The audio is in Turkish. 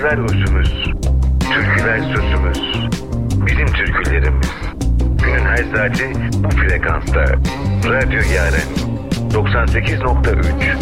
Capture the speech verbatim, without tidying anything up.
Sazlar özümüz, türküler sözümüz. Bizim türkülerimiz. Günün her saati bu frekansta. Radyo Yaren doksan sekiz nokta üç.